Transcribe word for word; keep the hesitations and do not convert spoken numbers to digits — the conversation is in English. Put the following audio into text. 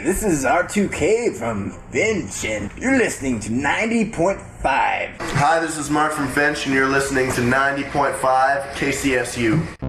this is R two K from Finch, and you're listening to ninety point five. Hi, this is Mark from Finch, and you're listening to ninety point five K C S U.